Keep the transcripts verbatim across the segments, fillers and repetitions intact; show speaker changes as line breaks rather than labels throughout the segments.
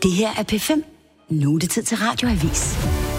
Det her er P fem. Nu er det tid til Radioavis.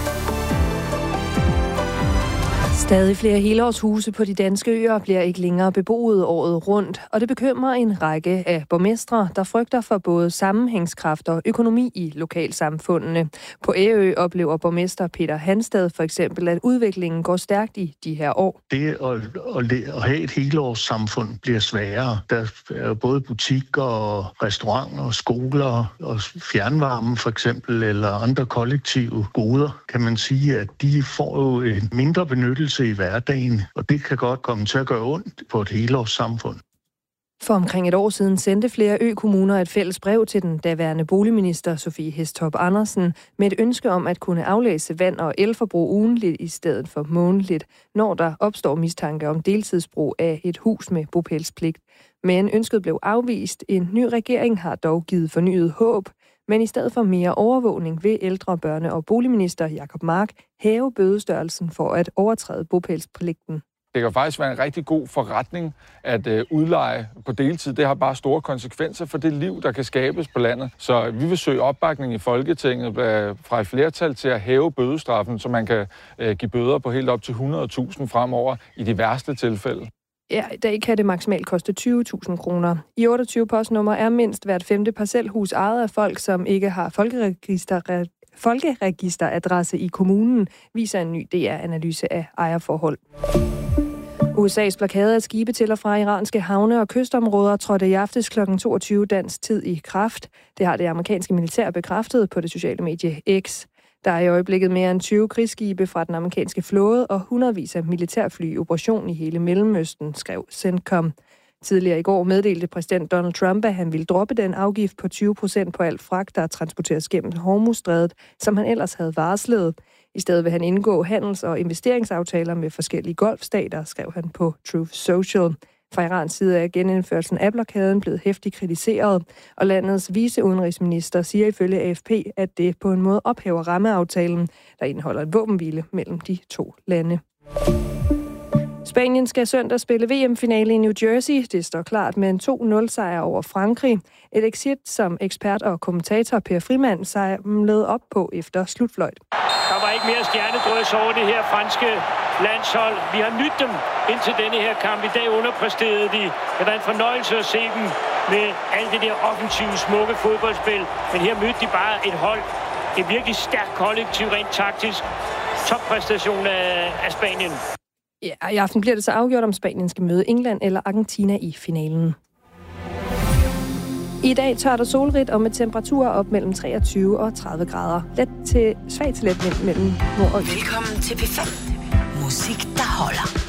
Stadig flere helårshuse på de danske øer bliver ikke længere beboet året rundt, og det bekymrer en række af borgmestre, der frygter for både sammenhængskraft og økonomi i lokalsamfundene. På Ærø oplever borgmester Peter Hanstad for eksempel, at udviklingen går stærkt i de her år.
Det at, at, at have et helårssamfund bliver sværere. Der er både butikker og restauranter og skoler og fjernvarme for eksempel, eller andre kollektive goder, kan man sige, at de får jo en mindre benyttelse i hverdagen, og det kan godt komme til at gøre ondt på et helårssamfund.
For omkring et år siden sendte flere ø-kommuner et fælles brev til den daværende boligminister Sofie Hæstorp Andersen med et ønske om at kunne aflæse vand- og elforbrug ugentligt i stedet for månedligt, når der opstår mistanke om deltidsbrug af et hus med bopælspligt. Men ønsket blev afvist. En ny regering har dog givet fornyet håb, men i stedet for mere overvågning vil ældre, børne- og boligminister Jacob Mark hæve bødestørrelsen for at overtræde bopælspligten.
Det kan faktisk være en rigtig god forretning at øh, udleje på deltid. Det har bare store konsekvenser for det liv, der kan skabes på landet. Så vi vil søge opbakning i Folketinget øh, fra et flertal til at hæve bødestraffen, så man kan øh, give bøder på helt op til hundrede tusind fremover i de værste tilfælde.
Ja, i dag kan det maksimalt koste tyve tusind kroner. I otteogtyve postnummer er mindst hvert femte parcelhus ejet af folk, som ikke har folkeregister, folkeregisteradresse i kommunen, viser en ny D R-analyse af ejerforhold. U S A's blokade af skibe til og fra iranske havne og kystområder trådte i aftes klokken toogtyve dansk tid i kraft. Det har det amerikanske militær bekræftet på det sociale medie X. Der er i øjeblikket mere end tyve krigsskibe fra den amerikanske flåde og hundredvis af militærfly i operation i hele Mellemøsten, skrev CENTCOM. Tidligere i går meddelte præsident Donald Trump, at han ville droppe den afgift på tyve procent på alt fragt, der transporteres gennem Hormuzstrædet, som han ellers havde varslet. I stedet vil han indgå handels- og investeringsaftaler med forskellige golfstater, skrev han på Truth Social. Fra Irans side er genindførelsen af blokaden blevet heftigt kritiseret, og landets viceudenrigsminister siger ifølge A F P, at det på en måde ophæver rammeaftalen, der indeholder et våbenhvile mellem de to lande. Spanien skal søndag spille V M-finale i New Jersey. Det står klart med en to nul sejr over Frankrig. Et exit, som ekspert og kommentator Per Frimand samlede op på efter slutfløjt.
Der var ikke mere stjernedrøs over det her franske landshold. Vi har nydt dem indtil denne her kamp. I dag underpræsterede de. Det var en fornøjelse at se dem med alt det der offensive, smukke fodboldspil. Men her mødte de bare et hold. Et virkelig stærkt kollektiv, rent taktisk. Toppræstation af, af Spanien.
Ja, i aften bliver det så afgjort, om Spanien skal møde England eller Argentina i finalen. I dag tørt og solrigt og med temperaturer op mellem treogtyve og tredive grader. Let til svag til let mellem nord og øst.
Velkommen til P fem. Musik, der holder.